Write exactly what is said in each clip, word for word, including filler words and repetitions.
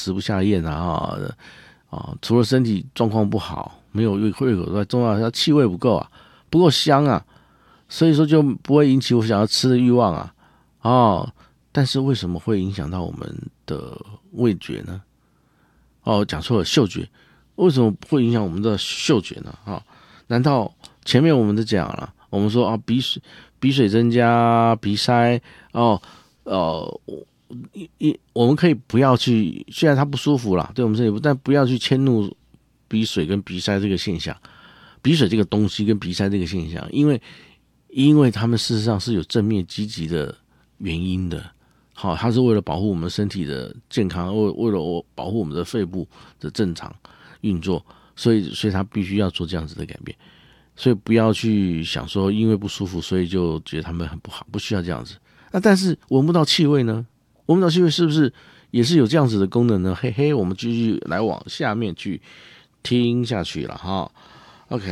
食不下咽啊啊，除了身体状况不好，没有胃胃口之外，重要它气味不够啊，不够香啊，所以说就不会引起我想要吃的欲望啊哦，但是为什么会影响到我们的味觉呢？哦，讲错了，嗅觉。为什么会影响我们的嗅觉呢？啊、哦，难道前面我们都讲了，我们说啊，鼻水鼻水增加，鼻塞哦，呃，一一我们可以不要去，虽然它不舒服啦，对我们身体，但不要去迁怒鼻水跟鼻塞这个现象，鼻水这个东西跟鼻塞这个现象，因为因为他们事实上是有正面积极的原因的。好，它是为了保护我们身体的健康，为为了我保护我们的肺部的正常运作，所以所以他必须要做这样子的改变，所以不要去想说因为不舒服，所以就觉得他们很不好，不需要这样子。那但是闻不到气味呢？闻不到气味是不是也是有这样子的功能呢？嘿嘿，我们继续来往下面去听下去了哈。OK，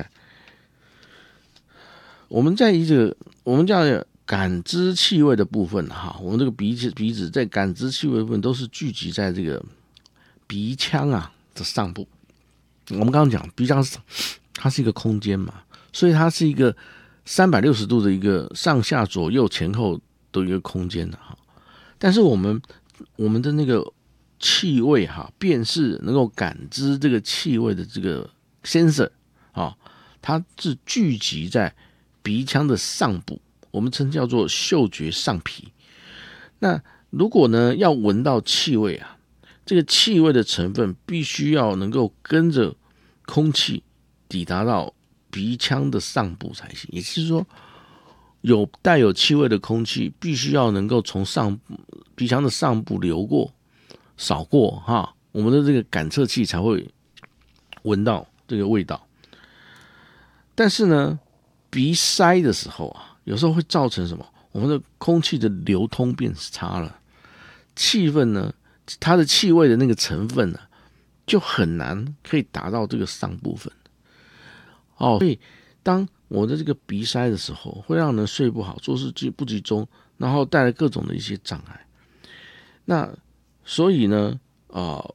我们在这个我们叫感知气味的部分哈，我们这个鼻子鼻子在感知气味的部分都是聚集在这个鼻腔啊的上部。我们刚刚讲鼻腔它是一个空间嘛，所以它是一个三百六十度的一个上下左右前后的一个空间的哈。但是我们我们的那个气味哈，辨识能够感知这个气味的这个 sensor 啊，它是聚集在鼻腔的上部。我们称叫做嗅觉上皮。那如果呢要闻到气味啊，这个气味的成分必须要能够跟着空气抵达到鼻腔的上部才行。也就是说，有带有气味的空气必须要能够从上鼻腔的上部流过、扫过哈，我们的这个感测器才会闻到这个味道。但是呢，鼻塞的时候啊，有时候会造成什么？我们的空气的流通变差了，气氛呢，它的气味的那个成分呢，就很难可以达到这个上部分。哦，所以当我的这个鼻塞的时候，会让人睡不好，做事不集中，然后带来各种的一些障碍。那所以呢，啊、呃，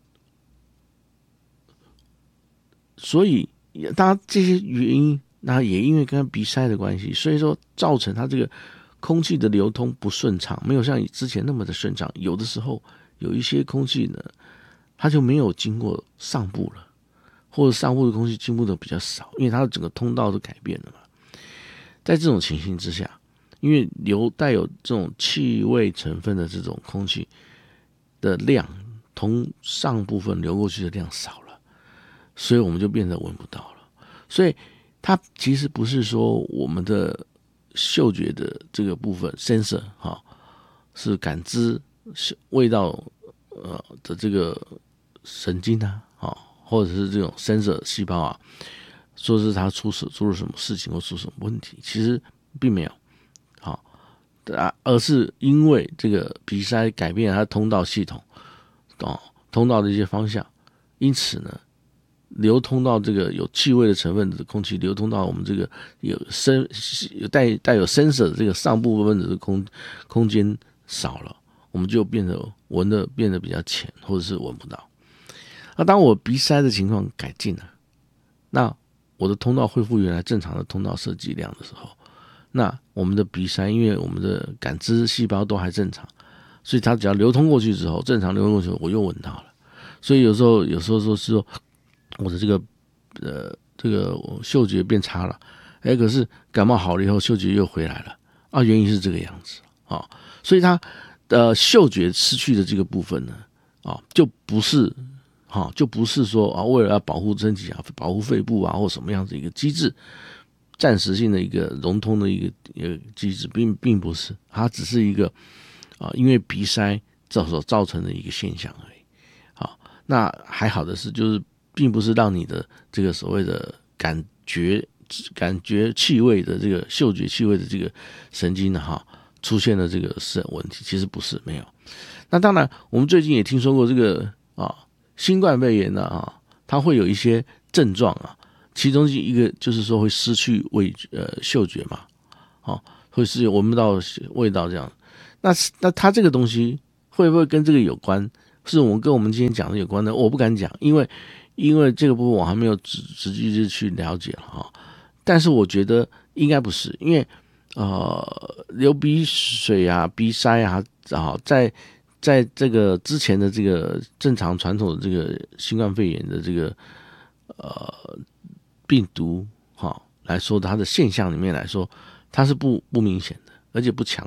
所以当然这些原因。那也因为跟鼻塞的关系，所以说造成它这个空气的流通不顺畅，没有像之前那么的顺畅。有的时候有一些空气呢，它就没有经过上部了，或者上部的空气经过的比较少，因为它的整个通道都改变了嘛。在这种情形之下，因为流带有这种气味成分的这种空气的量，从上部分流过去的量少了，所以我们就变得闻不到了。所以它其实不是说我们的嗅觉的这个部分 sensor 哈，是感知味道呃的这个神经啊，啊或者是这种 sensor 细胞啊，说是它出事出了什么事情或出什么问题，其实并没有，好啊，而是因为这个鼻塞改变了它通道系统哦，通道的一些方向，因此呢。流通到这个有气味的成分的空气，流通到我们这个有声有带带有 sensor 的这个上部分的空空间少了，我们就变得闻的变得比较浅，或者是闻不到。那当我鼻塞的情况改进了，那我的通道恢复原来正常的通道设计量的时候，那我们的鼻塞，因为我们的感知细胞都还正常，所以它只要流通过去之后，正常流通过去，我又闻到了。所以有时候有时候说是说。我的这个呃这个嗅觉变差了，哎，可是感冒好了以后，嗅觉又回来了啊，原因是这个样子啊、哦，所以它呃嗅觉失去的这个部分呢，啊、哦，就不是哈、哦，就不是说啊，为了要保护身体啊，保护肺部啊，或什么样子一个机制，暂时性的一个融通的一个一个机制，并并不是，它只是一个啊、呃，因为鼻塞造所造成的一个现象而已。好，那还好的是就是。并不是让你的这个所谓的感觉感觉气味的这个嗅觉气味的这个神经呢哈出现了这个是问题，其实不是没有。那当然，我们最近也听说过这个啊新冠肺炎呢啊，它会有一些症状啊，其中一个就是说会失去味呃嗅觉嘛，啊会是闻不到味道这样。那那它这个东西会不会跟这个有关？ 是我们跟我们今天讲的有关的，我不敢讲，因为因为这个部分我还没有仔仔细去了解了哈。但是我觉得应该不是，因为呃流鼻水啊、鼻塞啊，啊在在这个之前的这个正常传统的这个新冠肺炎的这个呃病毒哈来说，它的现象里面来说，它是不不明显的，而且不强